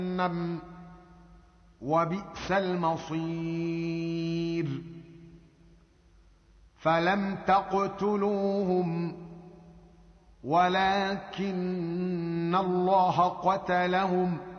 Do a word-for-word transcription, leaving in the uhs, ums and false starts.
جهنم وبئس المصير. فلم تقتلوهم ولكن الله قتلهم